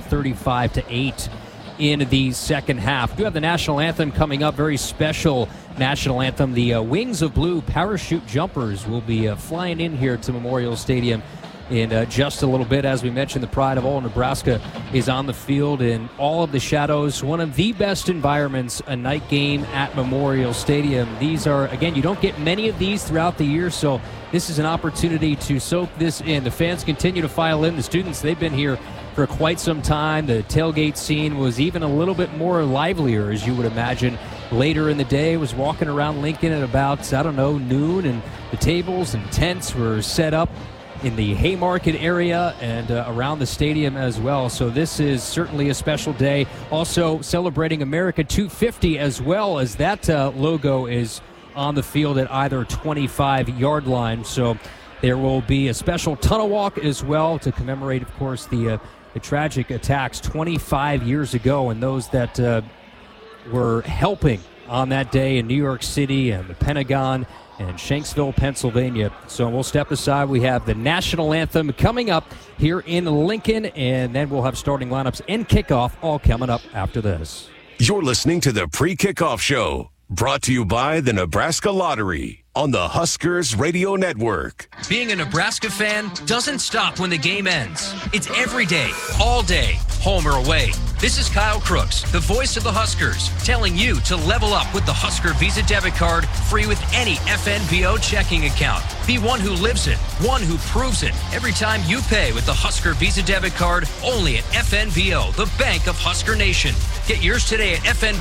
Speaker 1: 35-8 in the second half. We do have the national anthem coming up, very special national anthem. The Wings of Blue parachute jumpers will be flying in here to Memorial Stadium in just a little bit. As we mentioned, the pride of all Nebraska is on the field in all of the shadows. One of the best environments, a night game at Memorial Stadium. These are, again, you don't get many of these throughout the year, so this is an opportunity to soak this in. The fans continue to file in. The students, they've been here for quite some time. The tailgate scene was even a little bit more livelier, as you would imagine. Later in the day, was walking around Lincoln at about, noon, and the tables and tents were set up in the Haymarket area and around the stadium as well. So this is certainly a special day. Also celebrating America 250 as well, as that logo is on the field at either 25-yard line. So there will be a special tunnel walk as well to commemorate, of course, the tragic attacks 25 years ago, and those that were helping on that day in New York City and the Pentagon and Shanksville, Pennsylvania. So we'll step aside. We have the national anthem coming up here in Lincoln, and then we'll have starting lineups and kickoff all coming up after this.
Speaker 3: You're listening to the Pre-Kickoff Show, brought to you by the Nebraska Lottery on the Huskers Radio Network.
Speaker 8: Being a Nebraska fan doesn't stop when the game ends. It's every day, all day, home or away. This is Kyle Crooks, the voice of the Huskers, telling you to level up with the Husker Visa debit card, free with any FNBO checking account. Be one who lives it, one who proves it. Every time you pay with the Husker Visa debit card, only at FNBO, the bank of Husker Nation. Get yours today at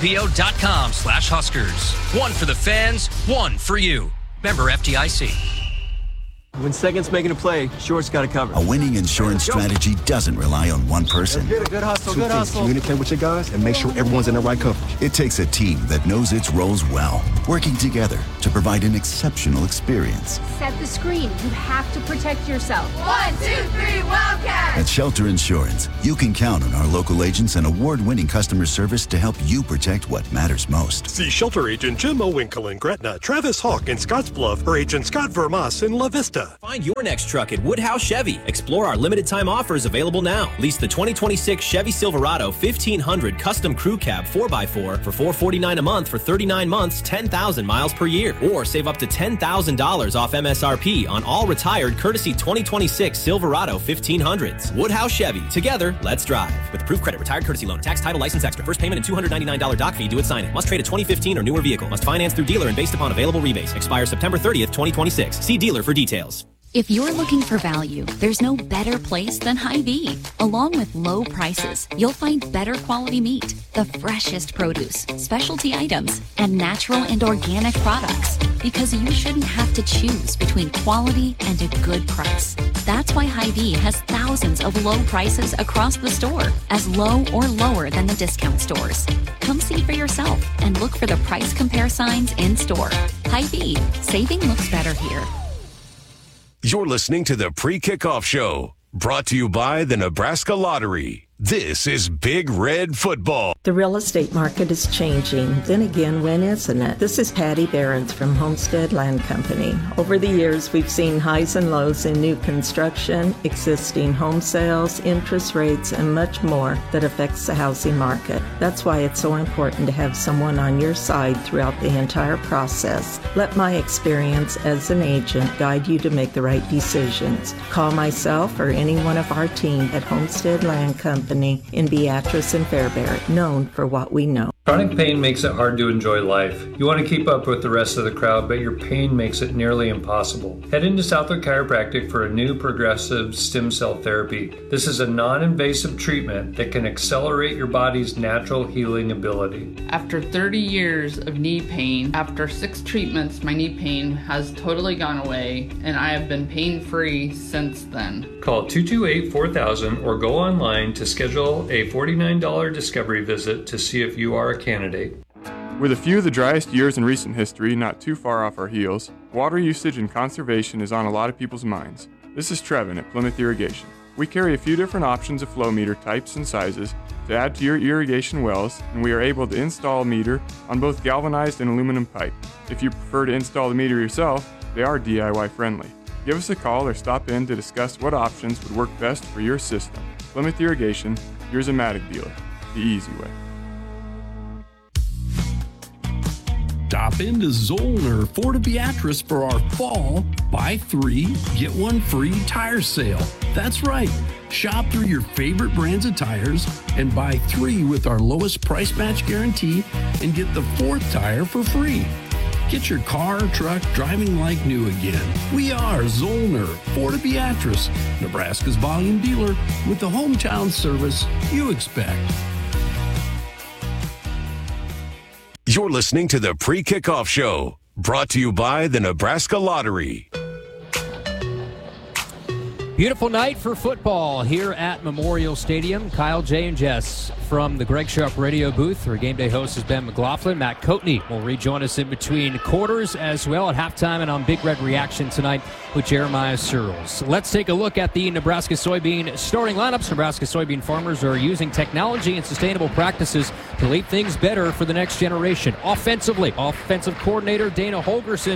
Speaker 8: fnbo.com/Huskers. One for the fans, one for you. Member FDIC.
Speaker 10: When second's making a play, short's got to cover.
Speaker 11: A winning insurance strategy doesn't rely on one person.
Speaker 10: Good hustle, good hustle.
Speaker 11: Communicate with your guys and make sure everyone's in the right coverage. It takes a team that knows its roles well, working together to provide an exceptional experience.
Speaker 12: Set the screen. You have to protect yourself. 1, 2, 3, Wildcat!
Speaker 11: At Shelter Insurance, you can count on our local agents and award-winning customer service to help you protect what matters most.
Speaker 15: See Shelter Agent Jim Owinkle in Gretna, Travis Hawk in Scottsbluff, or Agent Scott Vermas in La Vista.
Speaker 17: Find your next truck at Woodhouse Chevy. Explore our limited time offers available now. Lease the 2026 Chevy Silverado 1500 Custom Crew Cab 4x4 for $449 a month for 39 months, 10,000 miles per year. Or save up to $10,000 off MSRP on all retired courtesy 2026 Silverado 1500s. Woodhouse Chevy. Together, let's drive. With approved credit, retired courtesy loan, tax, title, license extra. First payment and $299 doc fee due at signing. Must trade a 2015 or newer vehicle. Must finance through dealer and based upon available rebates. Expires September 30th, 2026. See dealer for details.
Speaker 27: If you're looking for value, there's no better place than Hy-Vee. Along with low prices, you'll find better quality meat, the freshest produce, specialty items, and natural and organic products. Because you shouldn't have to choose between quality and a good price. That's why Hy-Vee has thousands of low prices across the store, as low or lower than the discount stores. Come see for yourself and look for the price compare signs in store. Hy-Vee, saving looks better here.
Speaker 3: You're listening to the Pre-Kickoff Show, brought to you by the Nebraska Lottery. This is Big Red Football.
Speaker 28: The real estate market is changing. Then again, when isn't it? This is Patty Behrens from Homestead Land Company. Over the years, we've seen highs and lows in new construction, existing home sales, interest rates, and much more that affects the housing market. That's why it's so important to have someone on your side throughout the entire process. Let my experience as an agent guide you to make the right decisions. Call myself or any one of our team at Homestead Land Company in Beatrice and Fairbury, known for what we know.
Speaker 29: Chronic pain makes it hard to enjoy life. You want to keep up with the rest of the crowd, but your pain makes it nearly impossible. Head into Southwood Chiropractic for a new progressive stem cell therapy. This is a non-invasive treatment that can accelerate your body's natural healing ability.
Speaker 30: After 30 years of knee pain, after 6 treatments, my knee pain has totally gone away, and I have been pain-free since then.
Speaker 29: Call 228-4000 or go online to schedule a $49 discovery visit to see if you are a candidate.
Speaker 31: With a few of the driest years in recent history not too far off our heels, water usage and conservation is on a lot of people's minds. This is Trevin at Plymouth Irrigation. We carry a few different options of flow meter types and sizes to add to your irrigation wells, and we are able to install a meter on both galvanized and aluminum pipe. If you prefer to install the meter yourself, they are DIY friendly. Give us a call or stop in to discuss what options would work best for your system. Plymouth Irrigation, your Zematic dealer, the easy way.
Speaker 32: Stop into Zollner Fort Beatrice for our fall buy 3, get 1 free tire sale. That's right. Shop through your favorite brands of tires and buy 3 with our lowest price match guarantee and get the 4th tire for free. Get your car or truck driving like new again. We are Zollner Fort Beatrice, Nebraska's volume dealer with the hometown service you expect.
Speaker 3: You're listening to the Pre-Kickoff Show, brought to you by the Nebraska Lottery.
Speaker 1: Beautiful night for football here at Memorial Stadium. Kyle, Jay, and Jess from the Greg Sharp radio booth. Our game day host is Ben McLaughlin. Matt Coatney will rejoin us in between quarters as well at halftime and on Big Red Reaction tonight with Jeremiah Searles. Let's take a look at the Nebraska soybean starting lineups. Nebraska soybean farmers are using technology and sustainable practices to leave things better for the next generation. Offensively, offensive coordinator Dana Holgerson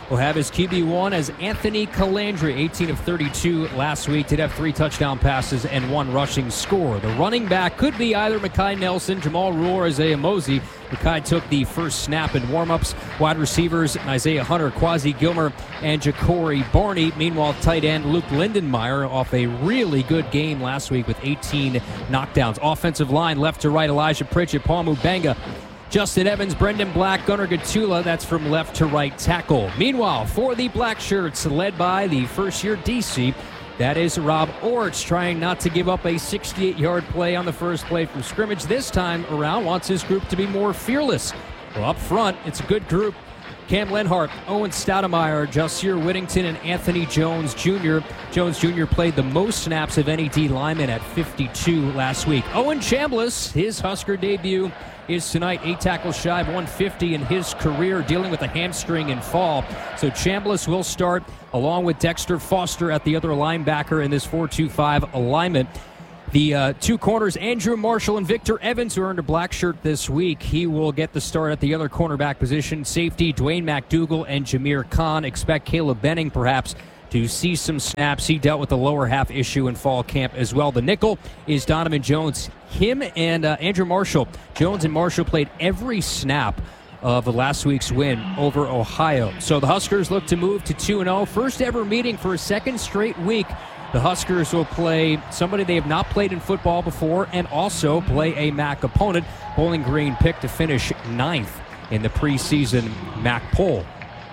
Speaker 1: will have his QB1 as Anthony Calandri, 18 of 32 last week. Did have 3 touchdown passes and 1 rushing score. The running back could be either Mekhi Nelson, Jamal Rule, or Isaiah Mosey. Mekhi took the first snap in warmups. Wide receivers Isaiah Hunter, Quasi Gilmer, and Ja'Cory Barney. Meanwhile, tight end Luke Lindenmeyer off a really good game last week with 18 knockdowns. Offensive line left to right, Elijah Pritchett, Paul Mubenga, Justin Evans, Brendan Black, Gunnar Gatula. That's from left to right tackle. Meanwhile, for the Black Shirts, led by the first-year DC, that is Rob Orich, trying not to give up a 68-yard play on the first play from scrimmage. This time around, wants his group to be more fearless. Well, up front, it's a good group. Cam Lenhart, Owen Stoudemire, Jasir Whittington, and Anthony Jones Jr. Jones Jr. played the most snaps of any D lineman at 52 last week. Owen Chambliss, his Husker debut is tonight, 8 tackles shy of 150 in his career, dealing with a hamstring in fall. So Chambliss will start along with Dexter Foster at the other linebacker in this 4-2-5 alignment. The 2 corners, Andrew Marshall and Victor Evans, who earned a black shirt this week. He will get the start at the other cornerback position. Safety, Dwayne McDougal and Jameer Khan. Expect Caleb Benning perhaps to see some snaps. He dealt with the lower half issue in fall camp as well. The nickel is Donovan Jones. Him and Andrew Marshall. Jones and Marshall played every snap of the last week's win over Ohio. So the Huskers look to move to 2-0. First ever meeting for a second straight week. The Huskers will play somebody they have not played in football before and also play a MAC opponent. Bowling Green picked to finish 9th in the preseason MAC poll.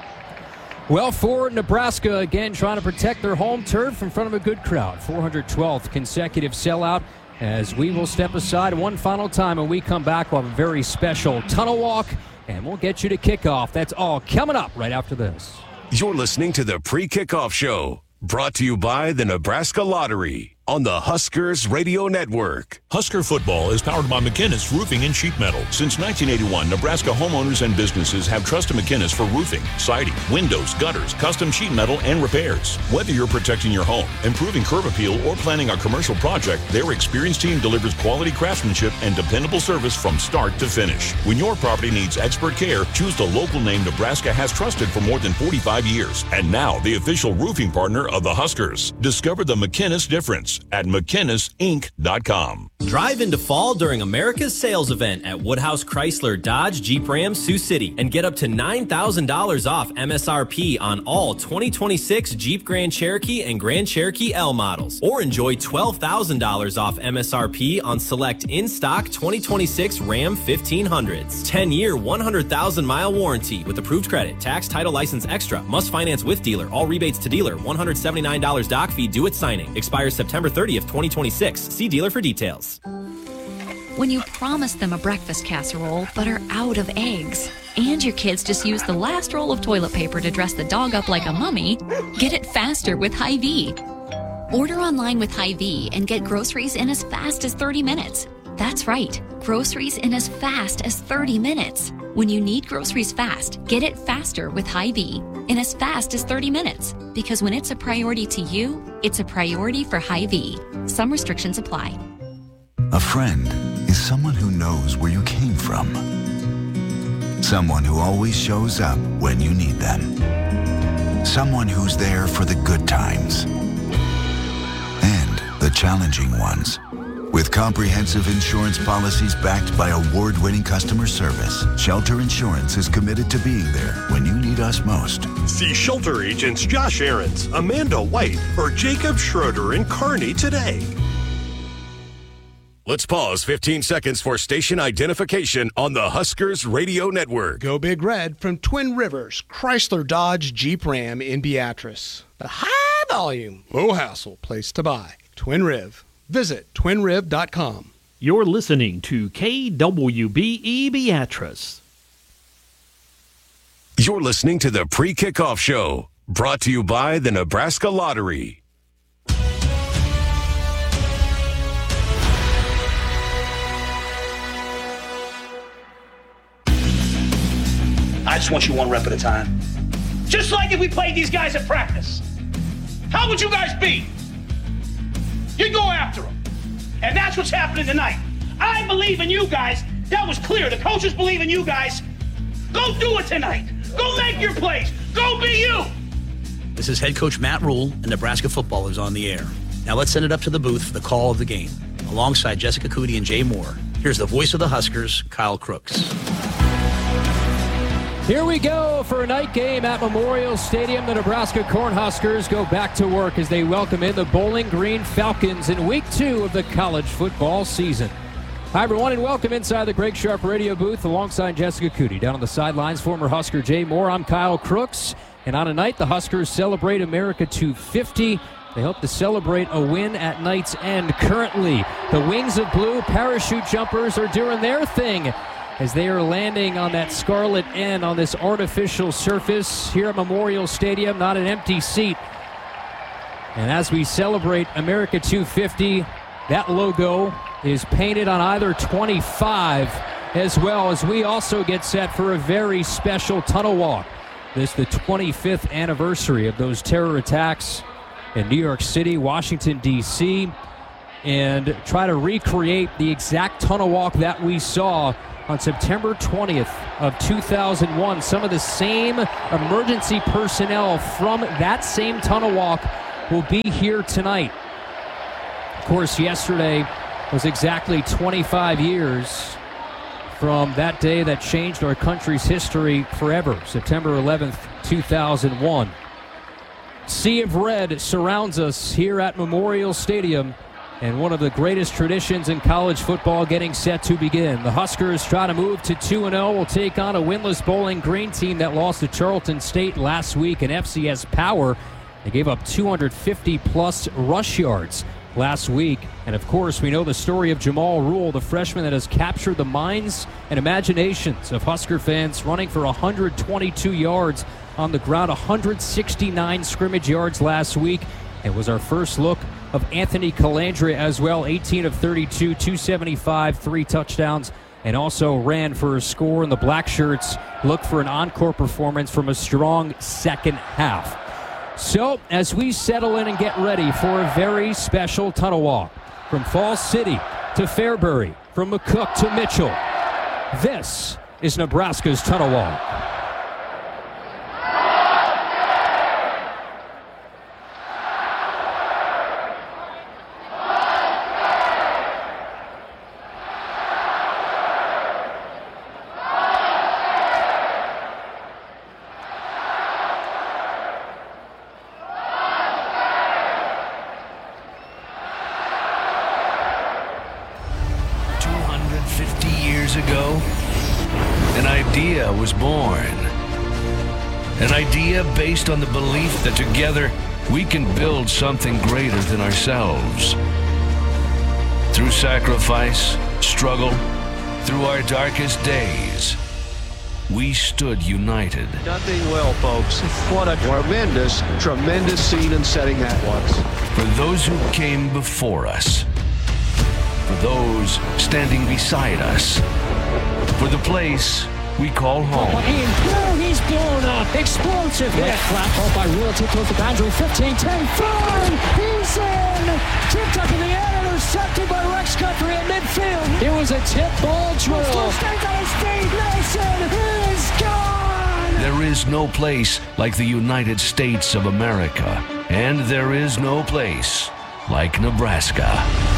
Speaker 1: Well, for Nebraska, again, trying to protect their home turf in front of a good crowd. 412th consecutive sellout. As we will step aside one final time when we come back, we'll have a very special tunnel walk, and we'll get you to kickoff. That's all coming up right after this.
Speaker 3: You're listening to the Pre-Kickoff Show, brought to you by the Nebraska Lottery on the Huskers Radio Network.
Speaker 2: Husker football is powered by McInnis Roofing and Sheet Metal. Since 1981, Nebraska homeowners and businesses have trusted McInnis for roofing, siding, windows, gutters, custom sheet metal, and repairs. Whether you're protecting your home, improving curb appeal, or planning a commercial project, their experienced team delivers quality craftsmanship and dependable service from start to finish. When your property needs expert care, choose the local name Nebraska has trusted for more than 45 years. And now, the official roofing partner of the Huskers. Discover the McInnis difference at McInnisInc.com.
Speaker 17: Drive into fall during America's sales event at Woodhouse Chrysler Dodge Jeep Ram Sioux City and get up to $9,000 off MSRP on all 2026 Jeep Grand Cherokee and Grand Cherokee L models. Or enjoy $12,000 off MSRP on select in-stock 2026 Ram 1500s. 10-year, 100,000-mile warranty with approved credit. Tax, title, license extra. Must finance with dealer. All rebates to dealer. $179 doc fee due at signing. Expires September 30th, 2026. See dealer for details.
Speaker 27: When you promise them a breakfast casserole but are out of eggs, and your kids just use the last roll of toilet paper to dress the dog up like a mummy, get it faster with Hy-Vee. Order online with Hy-Vee and get groceries in as fast as 30 minutes. That's right, groceries in as fast as 30 minutes. When you need groceries fast, get it faster with Hy-Vee in as fast as 30 minutes. Because when it's a priority to you, it's a priority for Hy-Vee. Some restrictions apply.
Speaker 11: A friend is someone who knows where you came from. Someone who always shows up when you need them. Someone who's there for the good times and the challenging ones. With comprehensive insurance policies backed by award-winning customer service, Shelter Insurance is committed to being there when you need us most.
Speaker 15: See Shelter agents Josh Ahrens, Amanda White, or Jacob Schroeder in Kearney today.
Speaker 3: Let's pause 15 seconds for station identification on the Huskers Radio Network.
Speaker 16: Go Big Red from Twin Rivers, Chrysler Dodge Jeep Ram in Beatrice. The high volume, low hassle place to buy. Twin Riv. Visit twinriv.com.
Speaker 9: You're listening to KWBE Beatrice.
Speaker 3: You're listening to the Pre-Kickoff Show, brought to you by the Nebraska Lottery.
Speaker 4: I just want you one rep at a time. Just like if we played these guys at practice. How would you guys be? You'd go after them. And that's what's happening tonight. I believe in you guys. That was clear. The coaches believe in you guys. Go do it tonight. Go make your plays. Go be you!
Speaker 5: This is head coach Matt Rule, and Nebraska football is on the air. Now let's send it up to the booth for the call of the game. Alongside Jessica Cootie and Jay Moore, here's the voice of the Huskers, Kyle Crooks.
Speaker 1: Here we go for a night game at Memorial Stadium. The Nebraska Cornhuskers go back to work as they welcome in the Bowling Green Falcons in week 2 of the college football season. Hi, everyone, and welcome inside the Greg Sharp radio booth alongside Jessica Cootie. Down on the sidelines, former Husker Jay Moore. I'm Kyle Crooks. And on a night, the Huskers celebrate America 250. They hope to celebrate a win at night's end. Currently, the Wings of Blue parachute jumpers are doing their thing as they are landing on that scarlet end on this artificial surface here at Memorial Stadium, not an empty seat. And as we celebrate America 250, that logo is painted on either 25 as well, as we also get set for a very special tunnel walk. This is the 25th anniversary of those terror attacks in New York City, Washington, D.C., and try to recreate the exact tunnel walk that we saw on September 20th of 2001. Some of the same emergency personnel from that same tunnel walk will be here tonight. Of course, yesterday was exactly 25 years from that day that changed our country's history forever, September 11th, 2001. Sea of red surrounds us here at Memorial Stadium, and one of the greatest traditions in college football getting set to begin. The Huskers try to move to 2-0, will take on a winless Bowling Green team that lost to Charlton State last week in FCS Power. They gave up 250-plus rush yards last week. And of course, we know the story of Jamal Rule, the freshman that has captured the minds and imaginations of Husker fans, running for 122 yards on the ground, 169 scrimmage yards last week. It was our first look of Anthony Calandria as well, 18 of 32, 275, 3 touchdowns, and also ran for a score. And the Black Shirts look for an encore performance from a strong second half. So, as we settle in and get ready for a very special tunnel walk from Falls City to Fairbury, from McCook to Mitchell, this is Nebraska's tunnel walk.
Speaker 6: Was born. An idea based on the belief that together we can build something greater than ourselves. Through sacrifice, struggle, through our darkest days, we stood united.
Speaker 7: Nothing well, folks. What a tremendous scene and setting that was.
Speaker 6: For those who came before us, for those standing beside us, for the place we call home.
Speaker 13: He's blown up. Explosive hit. Flat ball by Rule. Tip towards the boundary. 15, 10, 5. He's in. Tipped up in the air. Intercepted by Rex Guthrie at midfield. It was a tip ball drill. Stays on his feet. Mason is gone.
Speaker 6: There is no place like the United States of America. And there is no place like Nebraska.